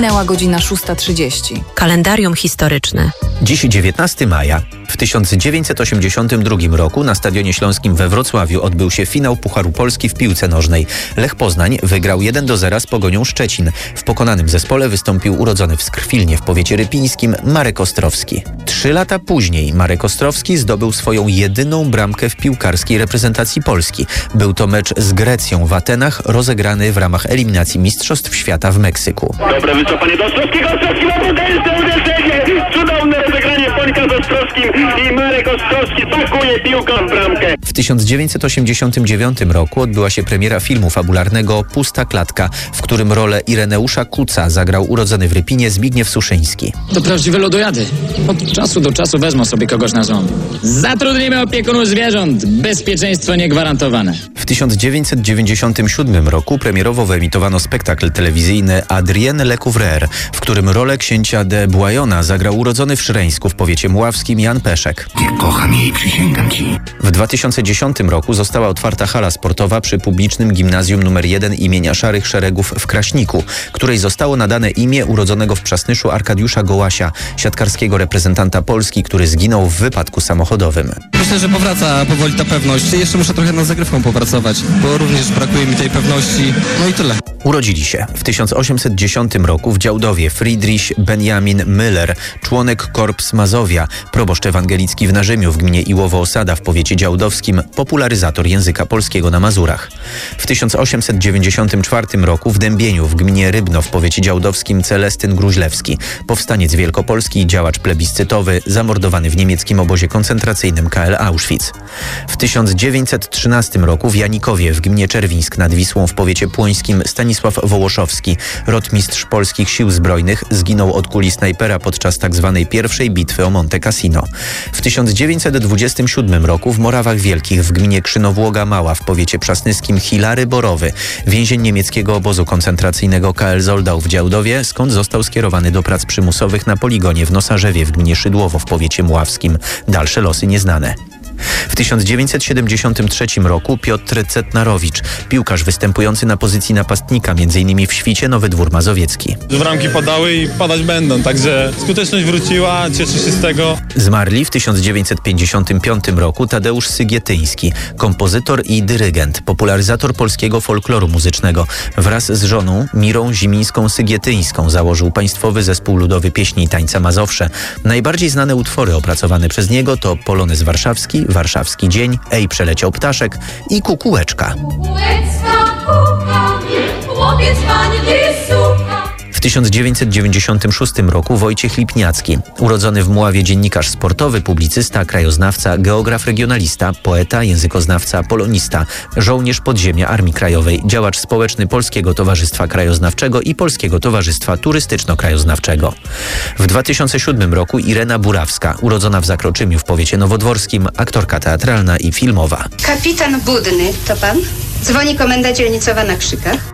Minęła godzina 6:30. Kalendarium historyczne. Dziś 19 maja. W 1982 roku na Stadionie Śląskim we Wrocławiu odbył się finał Pucharu Polski w piłce nożnej. Lech Poznań wygrał 1-0 z Pogonią Szczecin. W pokonanym zespole wystąpił urodzony w Skrwilnie w powiecie rypińskim Marek Ostrowski. 3 lata później Marek Ostrowski zdobył swoją jedyną bramkę w piłkarskiej reprezentacji Polski. Był to mecz z Grecją w Atenach, rozegrany w ramach eliminacji Mistrzostw Świata w Meksyku. Dobre wycofanie do Ostrowskiego, Ostrowski ma potężne uderzenie! Cudowne rozegranie Polka z Ostrowskim i Marek Ostrowski pakuje piłkę w bramkę. W 1989 roku odbyła się premiera filmu fabularnego Pusta klatka, w którym rolę Ireneusza Kuca zagrał urodzony w Rypinie Zbigniew Suszyński. To prawdziwe lodojady. Od czasu do czasu wezmą sobie kogoś na ząb. Zatrudnimy opiekunów zwierząt. Bezpieczeństwo niegwarantowane. W 1997 roku premierowo wyemitowano spektakl telewizyjny Adrienne Lecouvreur, w którym rolę księcia de Bouillona zagrał urodzony w Szreńsku w powiecie mławskim Jan Peszek. Nie kocham jej, przysięgam ci. W 2010 roku została otwarta hala sportowa przy publicznym gimnazjum nr 1 imienia Szarych Szeregów w Kraśniku, której zostało nadane imię urodzonego w Przasnyszu Arkadiusza Gołasia, siatkarskiego reprezentanta Polski, który zginął w wypadku samochodowym. Myślę, że powraca powoli ta pewność. Jeszcze muszę trochę nad zagrywką popracować, bo również brakuje mi tej pewności. No i tyle. Urodzili się w 1810 roku w Działdowie Friedrich Benjamin Müller, członek Korps Mazowia, proboszcz ewangelicki w Narzymiu w gminie Iłowo-Osada w powiecie działdowskim, popularyzator języka polskiego na Mazurach. W 1894 roku w Dębieniu w gminie Rybno w powiecie działdowskim Celestyn Gruźlewski, powstaniec wielkopolski i działacz plebiscytowy, zamordowany w niemieckim obozie koncentracyjnym KL Auschwitz. W 1913 roku w Janikowie w gminie Czerwińsk nad Wisłą w powiecie płońskim Stanisław Wołoszowski, rotmistrz polskich sił zbrojnych, zginął od kuli snajpera podczas tzw. pierwszej bitwy o Monte Cassino. W 1927 roku w Morawach Wielkich w gminie Krzynowłoga Mała w powiecie przasnyskim Hilary Borowy, więzień niemieckiego obozu koncentracyjnego KL Zoldau w Działdowie, skąd został skierowany do prac przymusowych na poligonie w Nosarzewie w gminie Szydłowo w powiecie mławskim. Dalsze losy nieznane. W 1973 roku Piotr Cetnarowicz, piłkarz występujący na pozycji napastnika, m.in. w Świcie Nowy Dwór Mazowiecki. Bramki padały i padać będą, także skuteczność wróciła, cieszę się z tego. Zmarli w 1955 roku Tadeusz Sygietyński, kompozytor i dyrygent, popularyzator polskiego folkloru muzycznego. Wraz z żoną Mirą Zimińską-Sygietyńską założył Państwowy Zespół Ludowy Pieśni i Tańca Mazowsze. Najbardziej znane utwory opracowane przez niego to Polonez Warszawski, Warszawski Dzień, Ej, przeleciał ptaszek i Kukułeczka. W 1996 roku Wojciech Lipniacki, urodzony w Mławie dziennikarz sportowy, publicysta, krajoznawca, geograf regionalista, poeta, językoznawca, polonista, żołnierz podziemia Armii Krajowej, działacz społeczny Polskiego Towarzystwa Krajoznawczego i Polskiego Towarzystwa Turystyczno-Krajoznawczego. W 2007 roku Irena Burawska, urodzona w Zakroczymiu w powiecie nowodworskim, aktorka teatralna i filmowa. Kapitan Budny, to pan? Dzwoni komenda dzielnicowa na Krzykach.